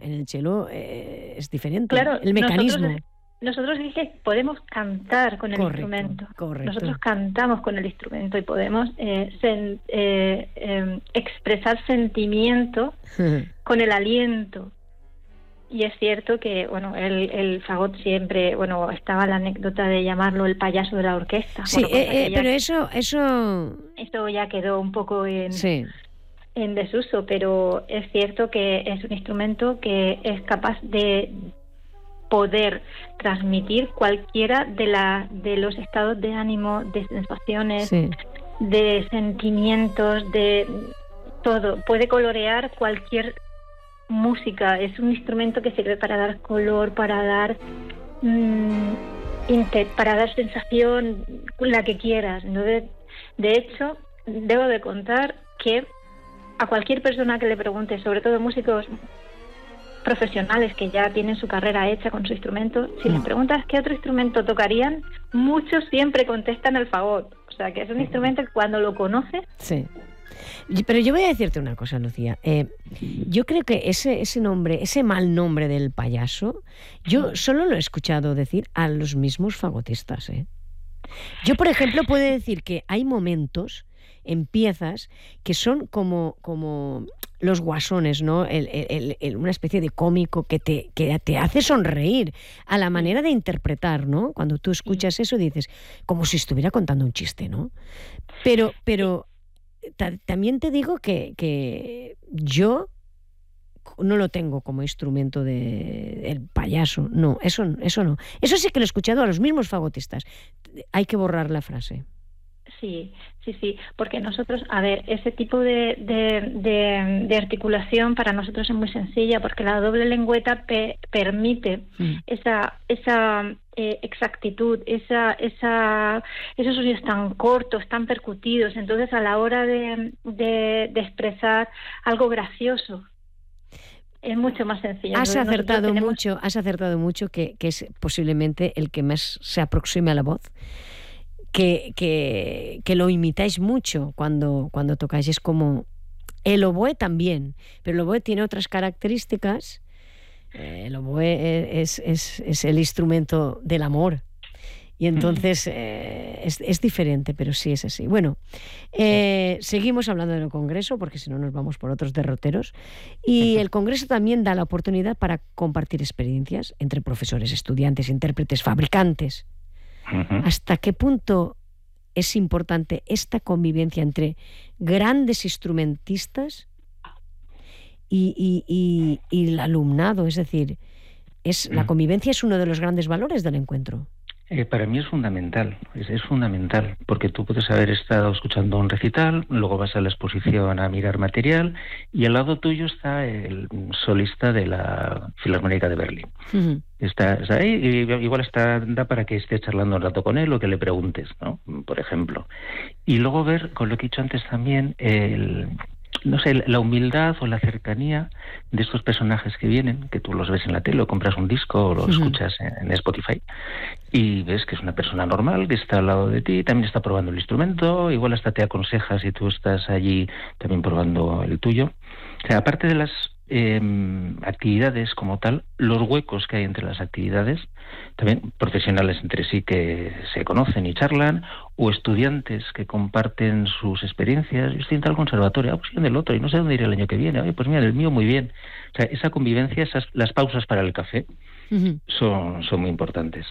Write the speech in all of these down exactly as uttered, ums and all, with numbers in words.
en el cello eh, es diferente. Claro, el mecanismo. Nosotros, nosotros dije, podemos cantar con el correcto, instrumento. Correcto. Nosotros cantamos con el instrumento y podemos eh, sen, eh, eh, expresar sentimiento con el aliento. Y es cierto que, bueno, el, el fagot siempre, bueno, estaba la anécdota de llamarlo el payaso de la orquesta. Sí, bueno, eh, eh, pero eso, eso... Eso ya quedó un poco en, sí. en desuso, pero es cierto que es un instrumento que es capaz de poder transmitir cualquiera de, la, de los estados de ánimo, de sensaciones, sí. de sentimientos, de todo. Puede colorear cualquier música. Es un instrumento que sirve para dar color, para dar mmm, inter, para dar sensación, la que quieras. Entonces, de hecho, debo de contar que a cualquier persona que le pregunte, sobre todo músicos profesionales que ya tienen su carrera hecha con su instrumento, si les preguntas qué otro instrumento tocarían, muchos siempre contestan el fagot. O sea, que es un instrumento que cuando lo conoces... Sí. Pero yo voy a decirte una cosa, Lucía. Eh, yo creo que ese, ese nombre, ese mal nombre del payaso, yo solo lo he escuchado decir a los mismos fagotistas, ¿eh? Yo, por ejemplo, puedo decir que hay momentos en piezas que son como, como los guasones, ¿no? El, el, el, una especie de cómico que te, que te hace sonreír a la manera de interpretar, ¿no? Cuando tú escuchas eso dices, como si estuviera contando un chiste, ¿no? Pero, pero ta- también te digo que, que yo no lo tengo como instrumento de el payaso, no, eso, eso no. Eso sí que lo he escuchado a los mismos fagotistas. Hay que borrar la frase. Sí, sí, sí, porque nosotros, a ver, ese tipo de, de, de, de articulación para nosotros es muy sencilla, porque la doble lengüeta pe, permite mm. esa esa eh, exactitud, esa esa esos sonidos tan cortos, tan percutidos. Entonces, a la hora de, de, de expresar algo gracioso, es mucho más sencillo. Has Entonces, acertado tenemos... mucho, has acertado mucho que, que es posiblemente el que más se aproxime a la voz. Que, que, que lo imitáis mucho cuando, cuando tocáis. Es como el oboe también, pero el oboe tiene otras características. Eh, el oboe es, es, es el instrumento del amor y entonces eh, es, es diferente, pero sí es así. Bueno, eh, seguimos hablando del Congreso porque si no nos vamos por otros derroteros, y el Congreso también da la oportunidad para compartir experiencias entre profesores, estudiantes, intérpretes, fabricantes. Uh-huh. ¿Hasta qué punto es importante esta convivencia entre grandes instrumentistas y, y, y, y el alumnado? Es decir, es, uh-huh. la convivencia es uno de los grandes valores del encuentro. Eh, para mí es fundamental, es, es fundamental, porque tú puedes haber estado escuchando un recital, luego vas a la exposición a mirar material y al lado tuyo está el solista de la Filarmónica de Berlín. Uh-huh. Está, está ahí y igual está da para que estés charlando un rato con él o que le preguntes, ¿no? Por ejemplo. Y luego ver, con lo que he dicho antes también, el... no sé, la humildad o la cercanía de estos personajes que vienen, que tú los ves en la tele o compras un disco o lo uh-huh. escuchas en Spotify y ves que es una persona normal que está al lado de ti, también está probando el instrumento, igual hasta te aconseja si tú estás allí también probando el tuyo. O sea, aparte de las eh, actividades como tal, los huecos que hay entre las actividades, también profesionales entre sí que se conocen y charlan, o estudiantes que comparten sus experiencias. Yo estoy en tal conservatorio, ah, pues yo en el otro, y no sé dónde iré el año que viene. Oye, pues mira, el mío muy bien. O sea, esa convivencia, esas, las pausas para el café, uh-huh. son, son muy importantes.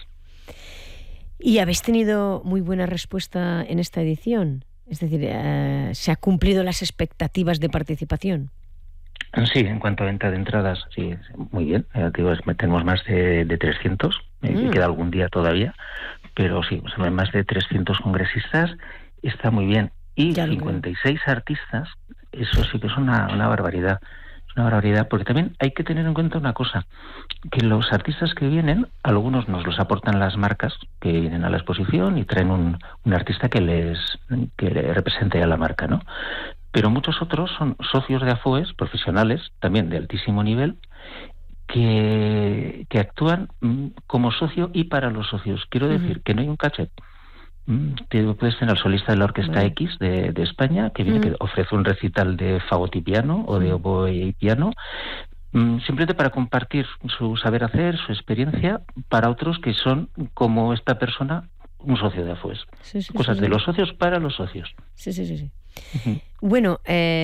¿Y habéis tenido muy buena respuesta en esta edición? Es decir, eh, ¿se han cumplido las expectativas de participación? Sí, en cuanto a venta de entradas, sí, muy bien. Eh, tenemos más de, de trescientos, eh, mm. queda algún día todavía, pero sí, o sea, más de trescientos congresistas, está muy bien. Y ya cincuenta y seis artistas, eso sí que es una, una barbaridad. Es una barbaridad, porque también hay que tener en cuenta una cosa, que los artistas que vienen, algunos nos los aportan las marcas que vienen a la exposición y traen un, un artista que les que les represente a la marca, ¿no? Pero muchos otros son socios de AFOES, profesionales, también de altísimo nivel, que, que actúan como socio y para los socios. Quiero decir uh-huh. que no hay un cachet. Te puedes tener al solista de la Orquesta uh-huh. X de, de España, que viene uh-huh. que ofrece un recital de fagot y piano, o de oboe y piano, Simplemente para compartir su saber hacer, su experiencia, para otros que son, como esta persona, un socio de Afués. Sí, sí, Cosas sí, de sí. los socios para los socios. Sí, sí, sí. sí. Uh-huh. Bueno, eh...